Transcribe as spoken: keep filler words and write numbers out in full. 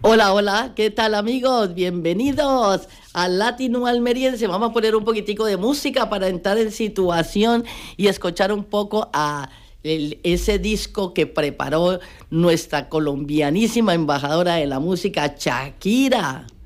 Hola, hola, ¿qué tal amigos? Bienvenidos al Latino Almeriense. Vamos a poner un poquitico de música para entrar en situación y escuchar un poco a el, ese disco que preparó nuestra colombianísima embajadora de la música, Shakira.